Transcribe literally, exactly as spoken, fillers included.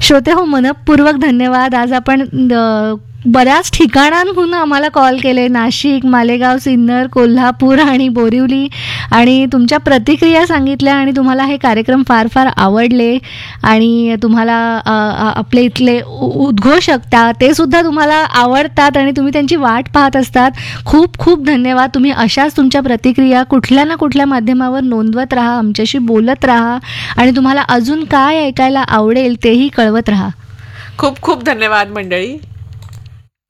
श्रोते हो, मनपूर्वक धन्यवाद. आज आपण अ, बऱ्याच ठिकाणांहून आम्हाला कॉल केले, नाशिक, मालेगाव, सिन्नर, कोल्हापूर आणि बोरिवली, आणि तुमच्या प्रतिक्रिया सांगितल्या आणि तुम्हाला हे कार्यक्रम फार फार आवडले आणि तुम्हाला अ, आपले इथले उद्घोषक ते सुद्धा तुम्हाला आवडतात आणि तुम्ही त्यांची वाट पाहत असतात. खूप खूप धन्यवाद. तुम्ही अशाच तुमच्या प्रतिक्रिया कुठल्या ना कुठल्या माध्यमावर नोंदवत राहा, आमच्याशी बोलत राहा आणि तुम्हाला अजून काय ऐकायला आवडेल तेही कळवत राहा. खूप खूप धन्यवाद मंडळी.